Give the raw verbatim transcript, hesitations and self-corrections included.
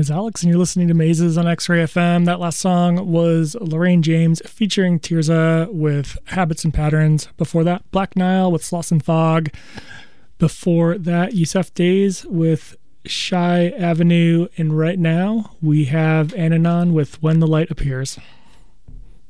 is Alex, and you're listening to Mazes on X-Ray F M. That last song was Lorraine James featuring Tirza with Habits and Patterns. Before that, Black Nile with Sloss and Fog. Before that, Yusef Days with Shy Avenue. And right now, we have Ananon with When the Light Appears.